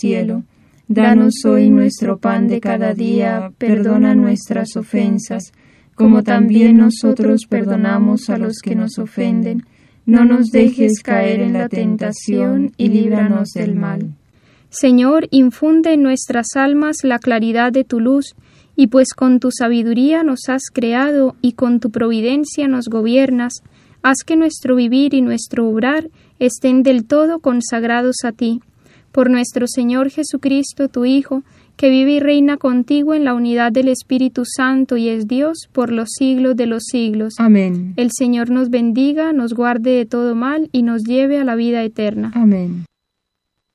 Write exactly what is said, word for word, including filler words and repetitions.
cielo. Danos hoy nuestro pan de cada día, perdona nuestras ofensas, como también nosotros perdonamos a los que nos ofenden. No nos dejes caer en la tentación y líbranos del mal. Señor, infunde en nuestras almas la claridad de tu luz, y pues con tu sabiduría nos has creado y con tu providencia nos gobiernas, haz que nuestro vivir y nuestro obrar estén del todo consagrados a ti. Por nuestro Señor Jesucristo, tu Hijo, que vive y reina contigo en la unidad del Espíritu Santo y es Dios por los siglos de los siglos. Amén. El Señor nos bendiga, nos guarde de todo mal y nos lleve a la vida eterna. Amén.